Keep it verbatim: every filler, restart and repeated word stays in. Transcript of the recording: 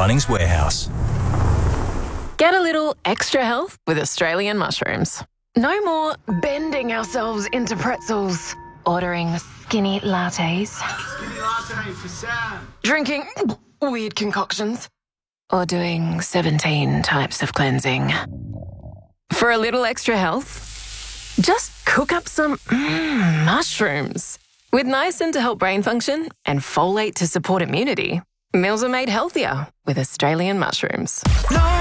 Bunnings Warehouse. Get a little extra health with Australian mushrooms. No more bending ourselves into pretzels, ordering skinny lattes, Skinny latte for Sam. drinking weird concoctions, or doing seventeen types of cleansing. For a little extra health, just cook up some mm, mushrooms. With niacin to help brain function and folate to support immunity, meals are made healthier with Australian mushrooms. No